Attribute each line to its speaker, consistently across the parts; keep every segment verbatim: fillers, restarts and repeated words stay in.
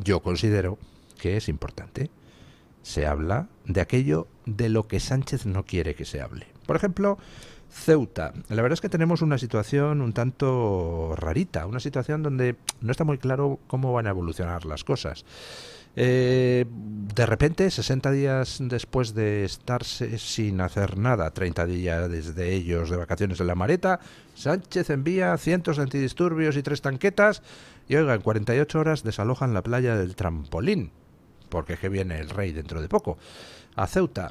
Speaker 1: yo considero que es importante. Se habla de aquello de lo que Sánchez no quiere que se hable. Por ejemplo, Ceuta. La verdad es que tenemos una situación un tanto rarita, una situación donde no está muy claro cómo van a evolucionar las cosas. Eh, de repente, sesenta días después de estarse sin hacer nada, treinta días desde ellos de vacaciones en la Mareta, Sánchez envía cientos de antidisturbios y tres tanquetas y, oiga, en cuarenta y ocho horas desalojan la playa del Trampolín, porque es que viene el rey dentro de poco, a Ceuta.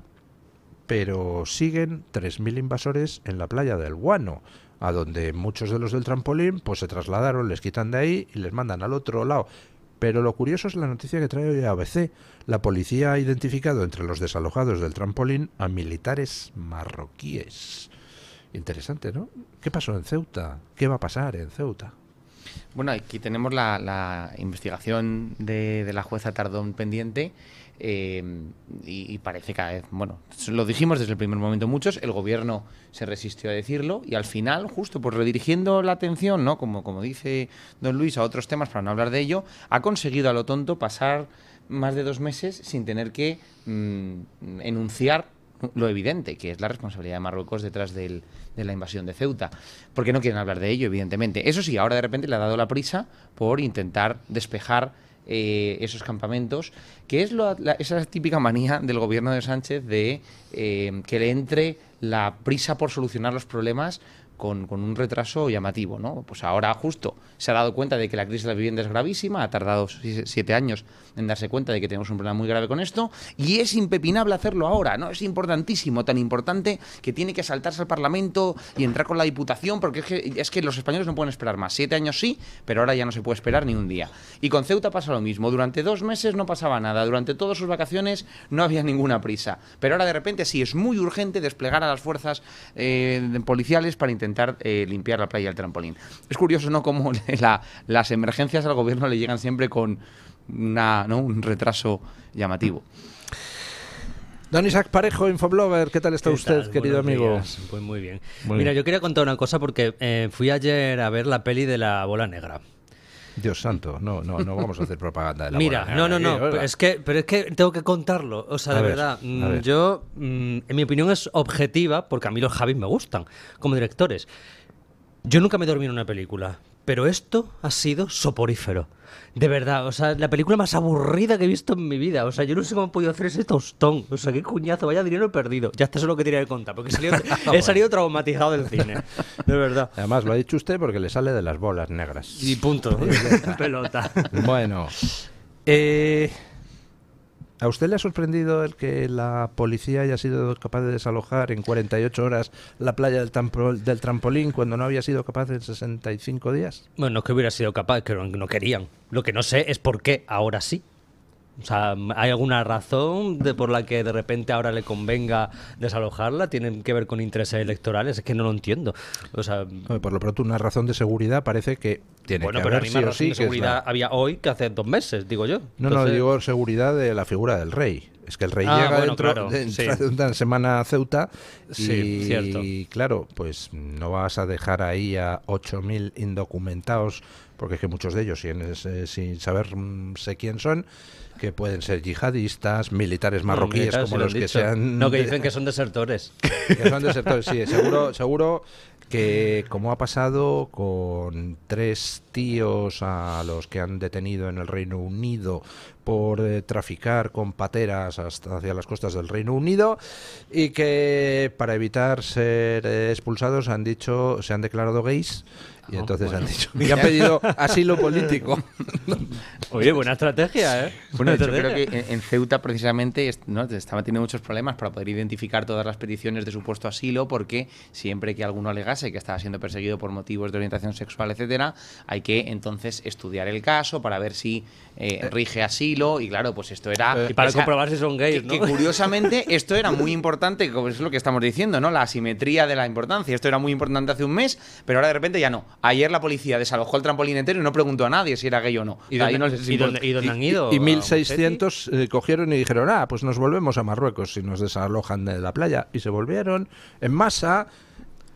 Speaker 1: Pero siguen tres mil invasores en la playa del Guano, a donde muchos de los del Trampolín pues se trasladaron, les quitan de ahí y les mandan al otro lado. Pero lo curioso es la noticia que trae hoy A B C. La policía ha identificado entre los desalojados del Trampolín a militares marroquíes. Interesante, ¿no? ¿Qué pasó en Ceuta? ¿Qué va a pasar en Ceuta?
Speaker 2: Bueno, aquí tenemos la, la investigación de, de la jueza Tardón pendiente. Eh, y, y parece cada vez, bueno, lo dijimos desde el primer momento muchos, el gobierno se resistió a decirlo y al final, justo pues redirigiendo la atención, ¿no? Como, como dice don Luis, a otros temas para no hablar de ello, ha conseguido a lo tonto pasar más de dos meses sin tener que mmm, enunciar lo evidente, que es la responsabilidad de Marruecos detrás del, de la invasión de Ceuta, porque no quieren hablar de ello, evidentemente. Eso sí, ahora de repente le ha dado la prisa por intentar despejar Eh, esos campamentos, que es lo, la, esa típica manía del gobierno de Sánchez de eh, que le entre la prisa por solucionar los problemas con, con un retraso llamativo, ¿no? Pues ahora justo se ha dado cuenta de que la crisis de la vivienda es gravísima, ha tardado siete años en darse cuenta de que tenemos un problema muy grave con esto, y es impepinable hacerlo ahora, ¿no? Es importantísimo, tan importante que tiene que saltarse al Parlamento y entrar con la Diputación, porque es que, es que los españoles no pueden esperar más. Siete años sí, pero ahora ya no se puede esperar ni un día. Y con Ceuta pasa lo mismo. Durante dos meses no pasaba nada, durante todas sus vacaciones no había ninguna prisa, pero ahora de repente sí es muy urgente desplegar a las fuerzas eh, policiales para intentar intentar eh, limpiar la playa del Trampolín. Es curioso, ¿no?, cómo la, las emergencias al gobierno le llegan siempre con una, ¿no?, un retraso llamativo.
Speaker 1: Don Isaac Parejo, Infoblogger, ¿qué tal está usted,
Speaker 3: tal?
Speaker 1: querido
Speaker 3: Buenos
Speaker 1: amigo?
Speaker 3: Días. Pues muy bien.
Speaker 1: Muy
Speaker 3: Mira,
Speaker 1: bien.
Speaker 3: yo quería contar una cosa porque eh, fui ayer a ver la peli de la bola negra.
Speaker 1: Dios santo, no, no, no vamos a hacer propaganda de la
Speaker 3: Mira,
Speaker 1: bola
Speaker 3: no, no,
Speaker 1: negra,
Speaker 3: no,
Speaker 1: ¿eh?
Speaker 3: pero es que, pero es que tengo que contarlo. O sea,
Speaker 1: A
Speaker 3: de
Speaker 1: ver,
Speaker 3: verdad,
Speaker 1: a
Speaker 3: mm,
Speaker 1: ver.
Speaker 3: yo, mm, en mi opinión es objetiva, porque a mí los Javis me gustan como directores. Yo nunca me dormí en una película, pero esto ha sido soporífero. De verdad, o sea, la película más aburrida que he visto en mi vida. O sea, yo no sé cómo han podido hacer ese tostón. O sea, qué cuñazo, vaya dinero perdido. Ya está, eso es lo que tenía que contar, porque he salido, he salido traumatizado del cine. De verdad.
Speaker 1: Además, lo ha dicho usted porque le sale de las bolas negras.
Speaker 3: Y punto. Pelota.
Speaker 1: Bueno, eh, ¿a usted le ha sorprendido el que la policía haya sido capaz de desalojar en cuarenta y ocho horas la playa del, tampol- del Trampolín cuando no había sido capaz en sesenta y cinco días?
Speaker 3: Bueno, no es que hubiera sido capaz, que no, no querían. Lo que no sé es por qué ahora sí. O sea, ¿hay alguna razón de por la que de repente ahora le convenga desalojarla? ¿Tienen que ver con intereses electorales? Es que no lo entiendo. O sea,
Speaker 1: Hombre, por lo pronto, una razón de seguridad parece que tiene
Speaker 3: bueno,
Speaker 1: que
Speaker 3: pero la
Speaker 1: haber
Speaker 3: misma
Speaker 1: sí o
Speaker 3: razón
Speaker 1: sí,
Speaker 3: de
Speaker 1: que es
Speaker 3: seguridad
Speaker 1: la-
Speaker 3: había hoy que hace dos meses, digo yo.
Speaker 1: No,
Speaker 3: Entonces-
Speaker 1: no, digo seguridad de la figura del rey. Es que el rey
Speaker 3: Ah,
Speaker 1: llega
Speaker 3: bueno,
Speaker 1: dentro,
Speaker 3: claro,
Speaker 1: dentro
Speaker 3: sí.
Speaker 1: de una semana a Ceuta y,
Speaker 3: Sí, cierto.
Speaker 1: claro, pues no vas a dejar ahí a ocho mil indocumentados, porque es que muchos de ellos, sin, eh, sin saber mm, sé quién son, que pueden ser yihadistas, militares marroquíes,
Speaker 3: Militares,
Speaker 1: como
Speaker 3: sí lo
Speaker 1: los
Speaker 3: han
Speaker 1: que
Speaker 3: dicho.
Speaker 1: sean...
Speaker 3: No, que dicen que son desertores.
Speaker 1: que son desertores, sí, seguro, seguro que como ha pasado con tres tíos a los que han detenido en el Reino Unido por eh, traficar con pateras hasta hacia las costas del Reino Unido, y que para evitar ser eh, expulsados han dicho, se han declarado gays y
Speaker 3: Ah,
Speaker 1: entonces
Speaker 3: bueno.
Speaker 1: han dicho y han pedido asilo político.
Speaker 3: Oye, buena estrategia, ¿eh?
Speaker 2: Bueno,
Speaker 3: Buena
Speaker 2: de hecho, creo
Speaker 3: estrategia.
Speaker 2: que en, en Ceuta precisamente es- ¿no? estaba teniendo muchos problemas para poder identificar todas las peticiones de supuesto asilo, porque siempre que alguno alegase que estaba siendo perseguido por motivos de orientación sexual, etcétera, hay que entonces estudiar el caso para ver si eh, rige asilo, y claro, pues esto era...
Speaker 3: Y para
Speaker 2: o sea,
Speaker 3: comprobar si son gays,
Speaker 2: que,
Speaker 3: ¿no?
Speaker 2: que curiosamente esto era muy importante, como es lo que estamos diciendo, ¿no? La asimetría de la importancia. Esto era muy importante hace un mes, pero ahora de repente ya no. Ayer la policía desalojó el trampolín entero y no preguntó a nadie si era gay o no.
Speaker 3: ¿Y
Speaker 2: O sea, ahí
Speaker 3: dónde,
Speaker 2: no les
Speaker 3: y
Speaker 2: importa.
Speaker 3: dónde- y dónde han ido?
Speaker 1: Y
Speaker 3: ¿A
Speaker 1: mil seiscientos
Speaker 3: Murcieti?
Speaker 1: eh, cogieron y dijeron, ah, pues nos volvemos a Marruecos si nos desalojan de la playa. Y se volvieron en masa.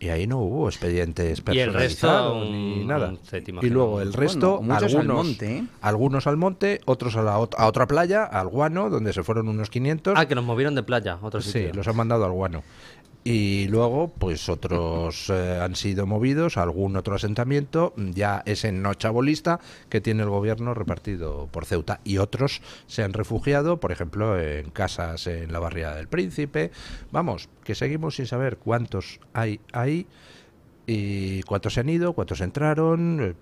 Speaker 1: Y ahí no hubo expedientes
Speaker 3: Y el resto,
Speaker 1: personalizados ni
Speaker 3: un-
Speaker 1: nada.
Speaker 3: un céntimo
Speaker 1: Y
Speaker 3: que
Speaker 1: luego
Speaker 3: no-
Speaker 1: el resto,
Speaker 2: Bueno, muchos al
Speaker 1: algunos,
Speaker 2: monte, ¿eh?
Speaker 1: algunos al monte, otros a, la, ot- a otra playa, al Guano, donde se fueron unos quinientos.
Speaker 3: Ah, que nos movieron de playa, otro
Speaker 1: Sí,
Speaker 3: sitio.
Speaker 1: los han mandado al Guano. Y luego, pues otros eh, han sido movidos a algún otro asentamiento, ya ese no chabolista que tiene el gobierno repartido por Ceuta. Y otros se han refugiado, por ejemplo, en casas en la barriada del Príncipe. Vamos, que seguimos sin saber cuántos hay ahí y cuántos se han ido, cuántos entraron. eh,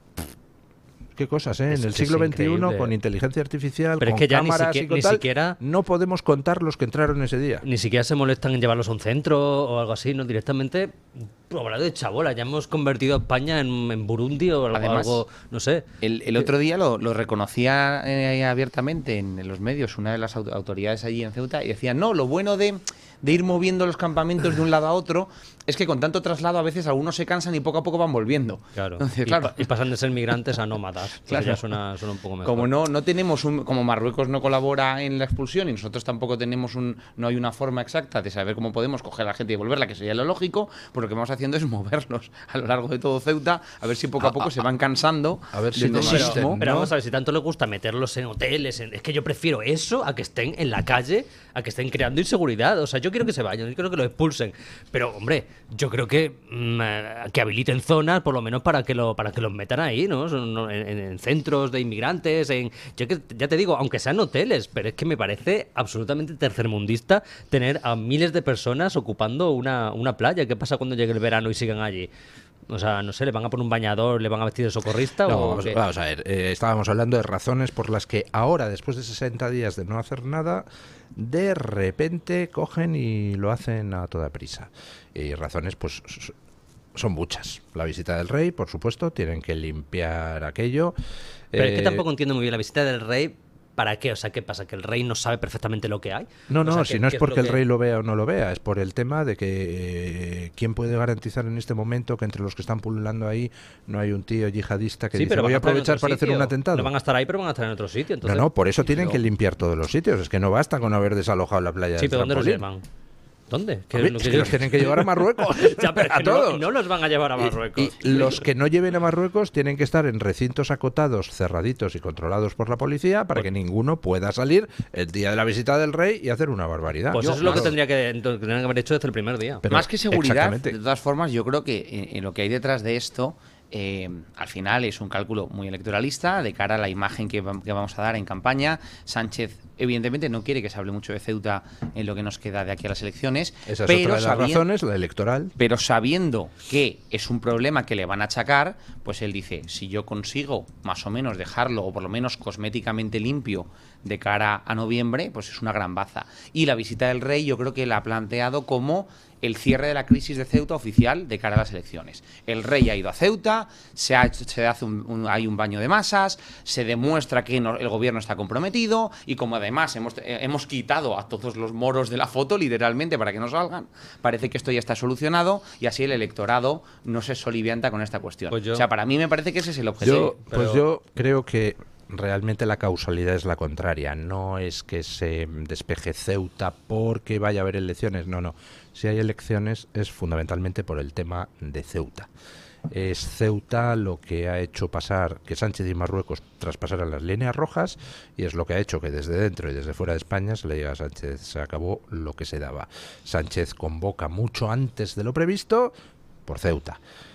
Speaker 1: Qué cosas, ¿eh?
Speaker 3: Es
Speaker 1: En el
Speaker 3: que es
Speaker 1: siglo veintiuno,
Speaker 3: increíble.
Speaker 1: con inteligencia artificial,
Speaker 3: Pero es
Speaker 1: con
Speaker 3: que ya ni
Speaker 1: cámaras
Speaker 3: siquiera-
Speaker 1: y con
Speaker 3: ni
Speaker 1: tal,
Speaker 3: siquiera-
Speaker 1: no podemos contar los que entraron ese día.
Speaker 3: Ni siquiera se molestan en llevarlos a un centro o algo así, ¿no? Directamente, hablando de chabola, ya hemos convertido a España en, en Burundi o algo,
Speaker 2: Además,
Speaker 3: algo, no sé.
Speaker 2: El, el otro día lo, lo reconocía eh, abiertamente en, en los medios una de las au- autoridades allí en Ceuta y decía, no, lo bueno de, de ir moviendo los campamentos de un lado a otro es que con tanto traslado a veces algunos se cansan y poco a poco van volviendo.
Speaker 3: Claro.
Speaker 2: Entonces,
Speaker 3: y,
Speaker 2: claro,
Speaker 3: pa- y pasan de ser migrantes a nómadas. Pues
Speaker 2: Claro.
Speaker 3: ya suena, suena un poco mejor.
Speaker 2: como no no tenemos un, como Marruecos no colabora en la expulsión y nosotros tampoco tenemos un no hay una forma exacta de saber cómo podemos coger a la gente y devolverla, que sería lo lógico, pues lo que vamos haciendo es moverlos a lo largo de todo Ceuta, a ver si poco a poco se van cansando
Speaker 1: a ver si
Speaker 2: del
Speaker 1: no
Speaker 3: Pero,
Speaker 1: existen,
Speaker 2: sismo.
Speaker 3: pero
Speaker 1: ¿no?
Speaker 3: vamos a ver, si tanto les gusta meterlos en hoteles, en- es que yo prefiero eso a que estén en la calle, a que estén creando inseguridad. O sea, yo quiero que se vayan, yo quiero que los expulsen. Pero, hombre, yo creo que, mm, eh, que habiliten zonas, por lo menos para que lo, para que los metan ahí, ¿no? Son- no, En, en centros de inmigrantes, en. Yo que, ya te digo, aunque sean hoteles, pero es que me parece absolutamente tercermundista tener a miles de personas ocupando una, una playa. ¿Qué pasa cuando llegue el verano y sigan allí? O sea, no sé, ¿le van a poner un bañador, le van a vestir de socorrista?
Speaker 1: No,
Speaker 3: o
Speaker 1: vamos,
Speaker 3: qué?
Speaker 1: vamos a ver, eh, estábamos hablando de razones por las que ahora, después de sesenta días de no hacer nada, de repente cogen y lo hacen a toda prisa. Y razones, pues, s- son muchas. La visita del rey, por supuesto, tienen que limpiar aquello.
Speaker 3: Pero es que
Speaker 1: Eh,
Speaker 3: tampoco entiendo muy bien la visita del rey. ¿Para qué? O sea, ¿qué pasa? ¿Que el rey no sabe perfectamente lo que hay?
Speaker 1: No,
Speaker 3: O
Speaker 1: no,
Speaker 3: sea,
Speaker 1: si
Speaker 3: ¿qué-
Speaker 1: no es
Speaker 3: qué
Speaker 1: porque
Speaker 3: lo
Speaker 1: el
Speaker 3: que-
Speaker 1: rey lo vea o no lo vea, es por el tema de que eh, ¿quién puede garantizar en este momento que entre los que están pululando ahí no hay un tío yihadista que
Speaker 3: Sí,
Speaker 1: dice
Speaker 3: pero
Speaker 1: voy
Speaker 3: van
Speaker 1: a
Speaker 3: estar en
Speaker 1: aprovechar
Speaker 3: otro
Speaker 1: para hacer
Speaker 3: sitio.
Speaker 1: un atentado?
Speaker 3: No van a estar ahí, pero van a estar en otro sitio. Entonces...
Speaker 1: No, no, por eso tienen
Speaker 2: pero-
Speaker 1: que limpiar todos los sitios. Es que no basta con haber desalojado la playa
Speaker 3: Sí,
Speaker 1: del
Speaker 3: pero ¿dónde los
Speaker 1: trampolín.
Speaker 3: llevan? ¿Dónde? ¿Qué
Speaker 1: A ver,
Speaker 3: es lo
Speaker 1: es
Speaker 3: que
Speaker 1: que
Speaker 3: yo-
Speaker 1: los tienen que llevar a Marruecos.
Speaker 3: Ya, pero es
Speaker 1: a
Speaker 3: que no-
Speaker 1: todos.
Speaker 3: No, los van a llevar a
Speaker 1: Y-
Speaker 3: Marruecos.
Speaker 1: Y, los que no lleven a Marruecos tienen que estar en recintos acotados, cerraditos y controlados por la policía para que ninguno pueda salir el día de la visita del rey y hacer una barbaridad.
Speaker 3: Pues
Speaker 1: Yo-
Speaker 3: eso es lo que
Speaker 1: claro.
Speaker 3: tendría que, entonces, tendrían que haber hecho desde el primer día.
Speaker 1: Pero-
Speaker 2: Más que seguridad,
Speaker 1: exactamente.
Speaker 2: de todas formas, yo creo que en, en lo que hay detrás de esto, eh, al final es un cálculo muy electoralista de cara a la imagen que, va- que vamos a dar en campaña. Sánchez, evidentemente, no quiere que se hable mucho de Ceuta en lo que nos queda de aquí a las elecciones,
Speaker 1: Esa es
Speaker 2: pero
Speaker 1: otra de las
Speaker 2: sabien-
Speaker 1: razones, la electoral.
Speaker 2: pero sabiendo que es un problema que le van a achacar, pues él dice, si yo consigo más o menos dejarlo, o por lo menos cosméticamente limpio de cara a noviembre, pues es una gran baza. Y la visita del rey yo creo que la ha planteado como el cierre de la crisis de Ceuta oficial de cara a las elecciones. El rey ha ido a Ceuta, se, ha hecho- se hace un, un- hay un baño de masas, se demuestra que no- el gobierno está comprometido y como además hemos, eh, hemos quitado a todos los moros de la foto, literalmente, para que no salgan, parece que esto ya está solucionado y así el electorado no se solivianta con esta cuestión.
Speaker 3: Pues yo-
Speaker 2: O sea, para mí me parece que ese es el objetivo.
Speaker 1: Yo,
Speaker 3: pero-
Speaker 1: Pues yo creo que realmente la causalidad es la contraria. No es que se despeje Ceuta porque vaya a haber elecciones. No, no. Si hay elecciones es fundamentalmente por el tema de Ceuta. Es Ceuta lo que ha hecho pasar que Sánchez y Marruecos traspasaran las líneas rojas y es lo que ha hecho que desde dentro y desde fuera de España se le diga a Sánchez se acabó lo que se daba. Sánchez convoca mucho antes de lo previsto por Ceuta.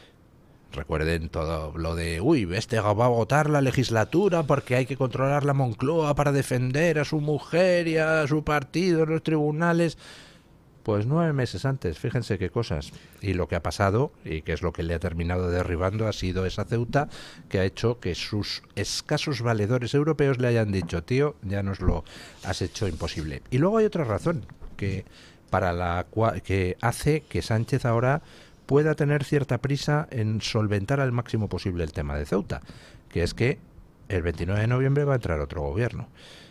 Speaker 1: Recuerden todo lo de, uy, este va a votar la legislatura porque hay que controlar la Moncloa para defender a su mujer y a su partido en los tribunales. Pues nueve meses antes, fíjense qué cosas. Y lo que ha pasado, y que es lo que le ha terminado derribando, ha sido esa Ceuta que ha hecho que sus escasos valedores europeos le hayan dicho, tío, ya nos lo has hecho imposible. Y luego hay otra razón que, para la cua- que hace que Sánchez ahora pueda tener cierta prisa en solventar al máximo posible el tema de Ceuta, que es que el veintinueve de noviembre va a entrar otro gobierno.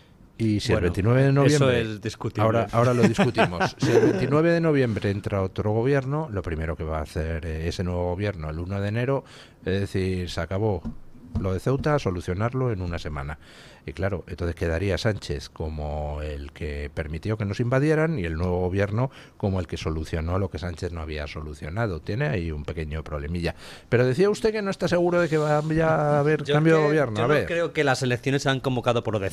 Speaker 1: Y si
Speaker 3: Bueno,
Speaker 1: el veintinueve de noviembre...
Speaker 3: eso es discutible.
Speaker 1: Ahora, ahora lo discutimos. Si el veintinueve de noviembre entra otro gobierno, lo primero que va a hacer eh, ese nuevo gobierno el uno de enero es decir, se acabó. lo de Ceuta a solucionarlo en una semana. Y claro, entonces quedaría Sánchez como el que permitió que nos invadieran y el nuevo gobierno como el que solucionó lo que Sánchez no había solucionado. Tiene ahí un pequeño problemilla. Pero decía usted que no está seguro de que vaya a haber
Speaker 3: Yo
Speaker 1: cambio
Speaker 3: que-
Speaker 1: de gobierno.
Speaker 3: Yo
Speaker 1: A
Speaker 3: no
Speaker 1: ver.
Speaker 3: creo que las elecciones se han convocado por lo de